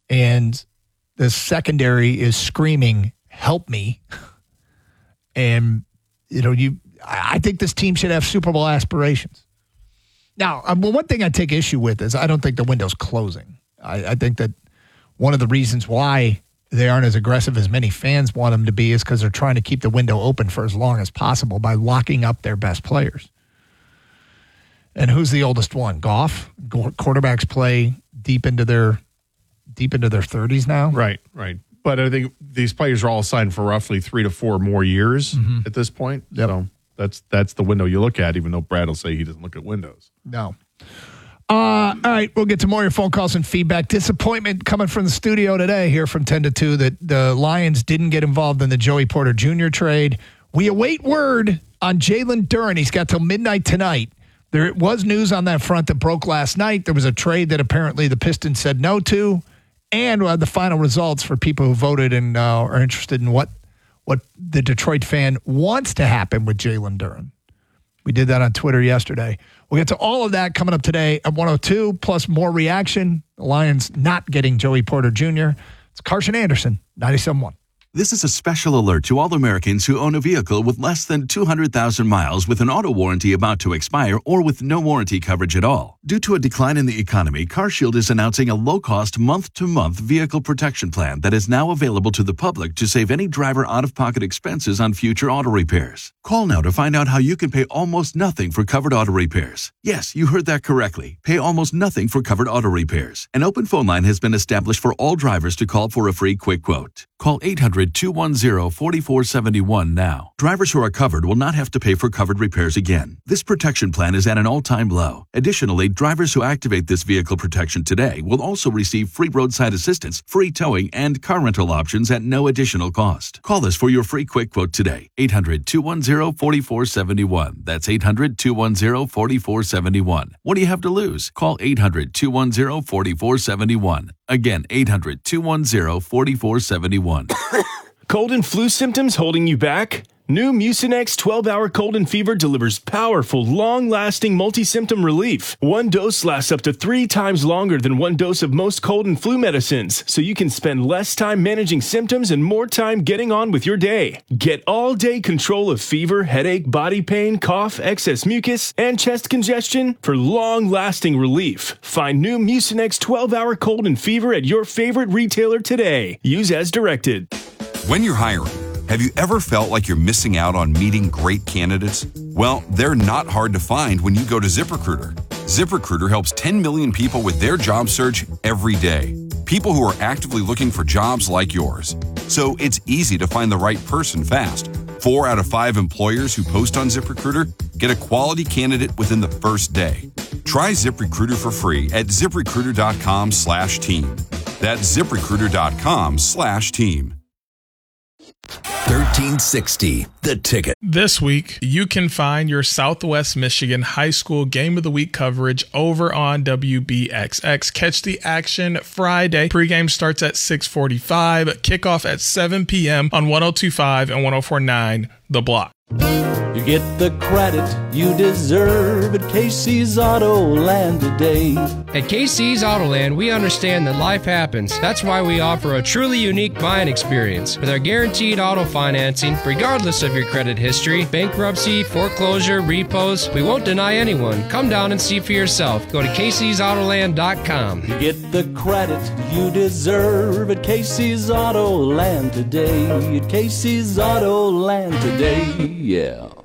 and the secondary is screaming, "Help me!" And I think this team should have Super Bowl aspirations. Now, one thing I take issue with is I don't think the window's closing. I think that one of the reasons why they aren't as aggressive as many fans want them to be is because they're trying to keep the window open for as long as possible by locking up their best players. And who's the oldest one? Goff? Quarterbacks play deep into their 30s now. Right. But I think these players are all signed for roughly 3 to 4 more years at this point. Yep. So that's the window you look at, even though Brad will say he doesn't look at windows. No. All right, we'll get to more of your phone calls and feedback. Disappointment coming from the studio today here from 10 to 2 that the Lions didn't get involved in the Joey Porter Jr. trade. We await word on Jalen Duren. He's got till midnight tonight. There was news on that front that broke last night. There was a trade that apparently the Pistons said no to, and we'll have the final results for people who voted and are interested in what the Detroit fan wants to happen with Jalen Duren. We did that on Twitter yesterday. We'll get to all of that coming up today at 102, plus more reaction. The Lions not getting Joey Porter Jr. It's Carson Anderson, 97.1. This is a special alert to all Americans who own a vehicle with less than 200,000 miles with an auto warranty about to expire or with no warranty coverage at all. Due to a decline in the economy, CarShield is announcing a low-cost month-to-month vehicle protection plan that is now available to the public to save any driver out-of-pocket expenses on future auto repairs. Call now to find out how you can pay almost nothing for covered auto repairs. Yes, you heard that correctly. Pay almost nothing for covered auto repairs. An open phone line has been established for all drivers to call for a free quick quote. Call 800-210-4471 now. Drivers who are covered will not have to pay for covered repairs again. This protection plan is at an all-time low. Additionally, drivers who activate this vehicle protection today will also receive free roadside assistance, free towing, and car rental options at no additional cost. Call us for your free quick quote today. 800-210-4471. That's 800-210-4471. What do you have to lose? Call 800-210-4471. Again, 800-210-4471. Cold and flu symptoms holding you back? New Mucinex 12-hour cold and fever delivers powerful, long-lasting multi-symptom relief. One dose lasts up to 3 times longer than one dose of most cold and flu medicines, so you can spend less time managing symptoms and more time getting on with your day. Get all-day control of fever, headache, body pain, cough, excess mucus, and chest congestion for long-lasting relief. Find new Mucinex 12-hour cold and fever at your favorite retailer today. Use as directed. When you're hiring, have you ever felt like you're missing out on meeting great candidates? Well, they're not hard to find when you go to ZipRecruiter. ZipRecruiter helps 10 million people with their job search every day. People who are actively looking for jobs like yours. So it's easy to find the right person fast. 4 out of 5 employers who post on ZipRecruiter get a quality candidate within the first day. Try ZipRecruiter for free at ZipRecruiter.com/team. That's ZipRecruiter.com/team. 1360, The Ticket. This week, you can find your Southwest Michigan High School Game of the Week coverage over on WBXX. Catch the action Friday. Pregame starts at 6:45. Kickoff at 7 p.m. on 102.5 and 104.9 The Block. You get the credit you deserve at Casey's Autoland today. At Casey's Autoland, we understand that life happens. That's why we offer a truly unique buying experience. With our guaranteed auto financing, regardless of your credit history, bankruptcy, foreclosure, repos, we won't deny anyone. Come down and see for yourself. Go to Casey'sAutoland.com. You get the credit you deserve at Casey's Autoland today. At Casey's Autoland today, yeah.